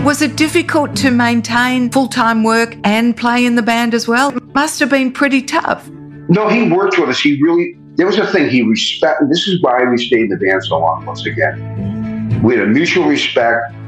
Was it difficult to maintain full-time work and play in the band as well? It must have been pretty tough. No, he worked with us. There was a thing he respected. This is why we stayed in the band so long, once again. We had a mutual respect.